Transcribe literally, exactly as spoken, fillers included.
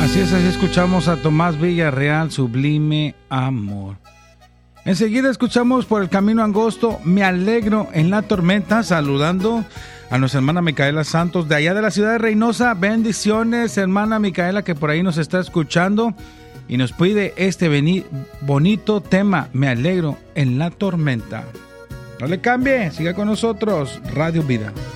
Así es, así escuchamos a Tomás Villarreal, Sublime Amor. Enseguida escuchamos Por el Camino Angosto, Me Alegro en la Tormenta, saludando a nuestra hermana Micaela Santos de allá de la ciudad de Reynosa. Bendiciones, hermana Micaela, que por ahí nos está escuchando y nos pide este bonito tema, Me Alegro en la Tormenta. No le cambie, siga con nosotros, Radio Vida.